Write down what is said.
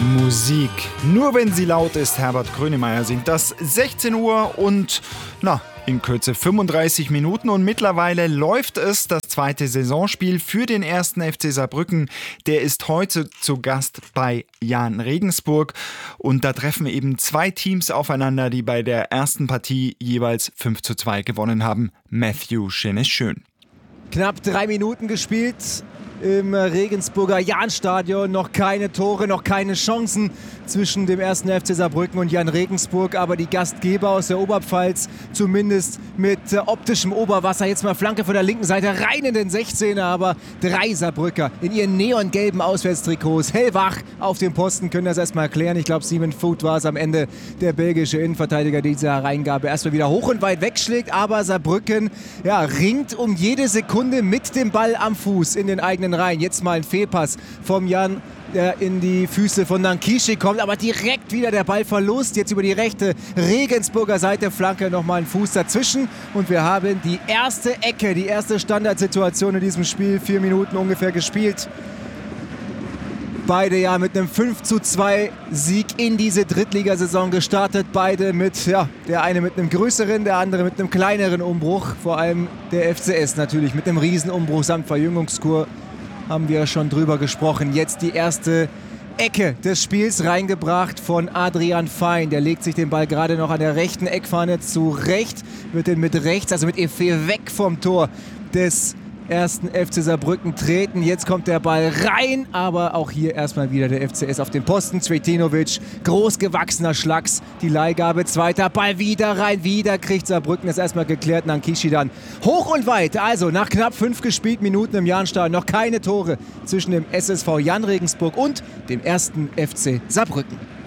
Musik. Nur wenn sie laut ist, Herbert Grönemeyer singt das. 16 Uhr und in Kürze 35 Minuten und mittlerweile läuft es, das zweite Saisonspiel für den 1. FC Saarbrücken. Der ist heute zu Gast bei Jahn Regensburg und da treffen eben zwei Teams aufeinander, die bei der ersten Partie jeweils 5:2 gewonnen haben. Matthew Schön. Knapp 3 Minuten gespielt im Regensburger Jahnstadion. Noch keine Tore, noch keine Chancen zwischen dem 1. FC Saarbrücken und Jahn Regensburg. Aber die Gastgeber aus der Oberpfalz zumindest mit optischem Oberwasser. Jetzt mal Flanke von der linken Seite rein in den 16er. Aber 3 Saarbrücker in ihren neongelben Auswärtstrikots hellwach auf dem Posten können das erstmal erklären. Ich glaube, Simon Vogt war es am Ende, der belgische Innenverteidiger, der diese Hereingabe erstmal wieder hoch und weit wegschlägt. Aber Saarbrücken ringt um jede Sekunde mit dem Ball am Fuß in den eigenen Reihen. Jetzt mal ein Fehlpass vom Jan, der in die Füße von Nankishi kommt, aber direkt wieder der Ball verlost. Jetzt über die rechte Regensburger Seite, Flanke, nochmal ein Fuß dazwischen. Und wir haben die erste Ecke, die erste Standardsituation in diesem Spiel. 4 Minuten ungefähr gespielt. Beide mit einem 5:2 Sieg in diese Drittligasaison gestartet. Beide mit, der eine mit einem größeren, der andere mit einem kleineren Umbruch. Vor allem der FCS natürlich mit einem Riesenumbruch samt Verjüngungskur. Haben wir schon drüber gesprochen. Jetzt die erste Ecke des Spiels reingebracht von Adrian Fein. Der legt sich den Ball gerade noch an der rechten Eckfahne zurecht. Wird den mit rechts, also mit Efe weg vom Tor des 1. FC Saarbrücken treten. Jetzt kommt der Ball rein, aber auch hier erstmal wieder der FCS auf dem Posten. Cvetinovic, großgewachsener Schlags, die Leihgabe, zweiter Ball wieder rein, wieder kriegt Saarbrücken das erstmal geklärt. Nankishi dann hoch und weit, also nach knapp 5 gespielten Minuten im Jahnstadion noch keine Tore zwischen dem SSV Jahn Regensburg und dem 1. FC Saarbrücken.